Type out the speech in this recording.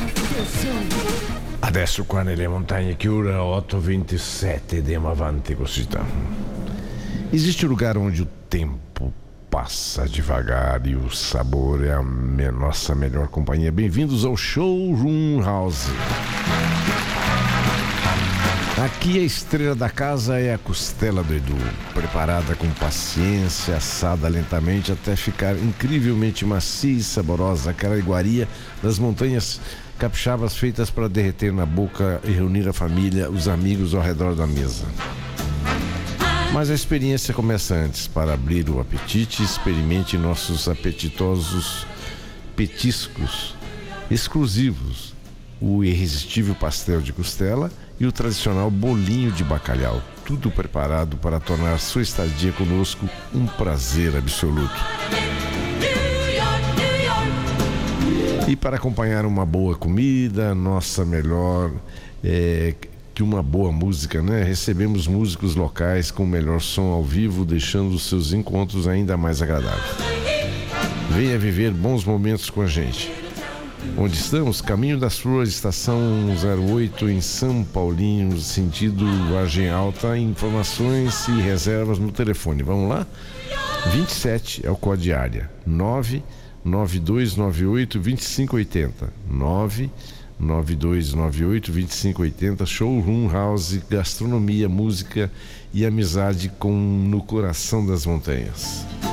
Adesso qua nelle montagne Chiura 8:27, andiamo avanti così. Existe um lugar onde o tempo passa devagar e o sabor é a nossa melhor companhia. Bem-vindos ao Showroom House. Aqui a estrela da casa é a costela do Edu, preparada com paciência, assada lentamente até ficar incrivelmente macia e saborosa, aquela iguaria das montanhas capixabas feitas para derreter na boca e reunir a família, os amigos ao redor da mesa. Mas a experiência começa antes. Para abrir o apetite, experimente nossos apetitosos petiscos exclusivos, o irresistível pastel de costela e o tradicional bolinho de bacalhau, tudo preparado para tornar sua estadia conosco um prazer absoluto. E para acompanhar uma boa comida, nossa melhor que uma boa música, né? Recebemos músicos locais com o melhor som ao vivo, deixando os seus encontros ainda mais agradáveis. Venha viver bons momentos com a gente. Onde estamos? Caminho das Flores, estação 08 em São Paulinho, sentido Vargem Alta. Informações e reservas no telefone. Vamos lá? 27 é o código de área. 99298-2580. 99298-2580. Showroom House, gastronomia, música e amizade no coração das montanhas.